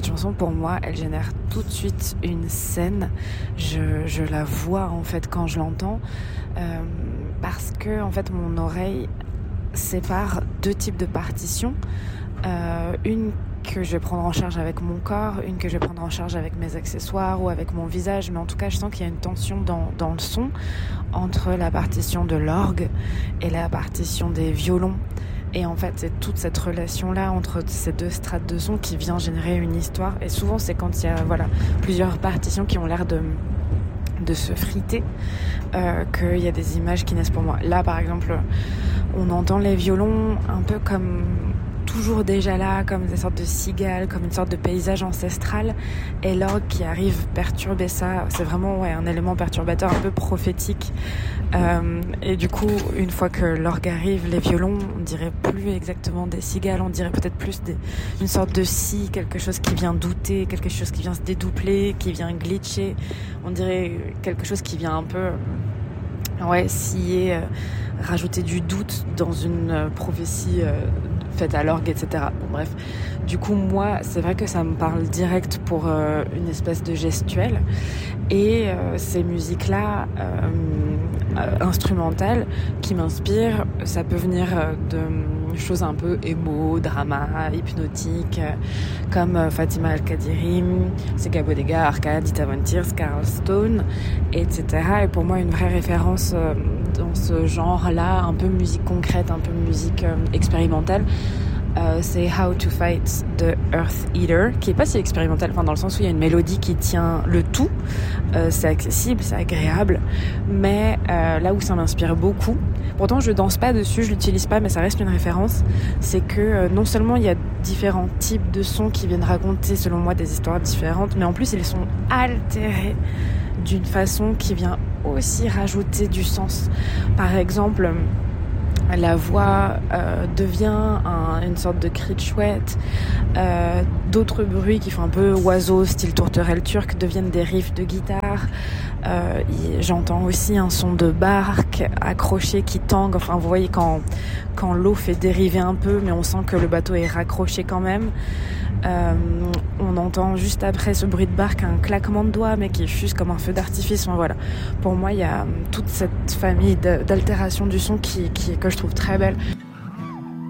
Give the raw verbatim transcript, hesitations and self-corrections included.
chanson, pour moi, elle génère tout de suite une scène. Je, je la vois en fait quand je l'entends, euh, parce que en fait mon oreille sépare deux types de partitions. Euh, une que je vais prendre en charge avec mon corps, une que je vais prendre en charge avec mes accessoires ou avec mon visage, mais en tout cas je sens qu'il y a une tension dans, dans le son entre la partition de l'orgue et la partition des violons. Et en fait c'est toute cette relation là entre ces deux strates de son qui vient générer une histoire. Et souvent c'est quand il y a voilà, plusieurs partitions qui ont l'air de, de se friter euh, qu'il y a des images qui naissent pour moi. Là par exemple on entend les violons un peu comme toujours déjà là, comme des sortes de cigales, comme une sorte de paysage ancestral, et l'orgue qui arrive perturber ça, c'est vraiment ouais, un élément perturbateur un peu prophétique. Euh, et du coup, une fois que l'orgue arrive, les violons, on dirait plus exactement des cigales, on dirait peut-être plus des, une sorte de scie, quelque chose qui vient douter, quelque chose qui vient se dédoubler, qui vient glitcher, on dirait quelque chose qui vient un peu ouais, scier, euh, rajouter du doute dans une euh, prophétie euh, faite à l'orgue, et cetera. Bon, bref, du coup, moi, c'est vrai que ça me parle direct pour euh, une espèce de gestuelle. Et euh, ces musiques-là, euh, euh, instrumentales, qui m'inspirent, ça peut venir euh, de choses un peu émo, drama, hypnotique, euh, comme euh, Fatima Al-Qadiri, Sega Bodega, Arcade, Dita Von Tears, Carl Stone, et cetera. Et pour moi, une vraie référence euh, dans ce genre-là, un peu musique concrète, un peu musique euh, expérimentale, Euh, c'est How to Fight de Earth Eater, qui est pas si expérimental, enfin dans le sens où il y a une mélodie qui tient le tout, euh, c'est accessible, c'est agréable, mais euh, là où ça m'inspire beaucoup, pourtant je danse pas dessus, je l'utilise pas, mais ça reste une référence, c'est que euh, non seulement il y a différents types de sons qui viennent raconter selon moi des histoires différentes, mais en plus ils sont altérés d'une façon qui vient aussi rajouter du sens. Par exemple, la voix euh, devient un, une sorte de cri de chouette. Euh, d'autres bruits qui font un peu oiseau, style tourterelle turque, deviennent des riffs de guitare. Euh, y, j'entends aussi un son de barque accroché qui tangue. Enfin, vous voyez quand, quand l'eau fait dériver un peu, mais on sent que le bateau est raccroché quand même. Euh, on entend juste après ce bruit de barque un claquement de doigts, mais qui fuse comme un feu d'artifice. Enfin, voilà. Pour moi, il y a toute cette famille d'altération du son qui, qui, que je trouve très belle.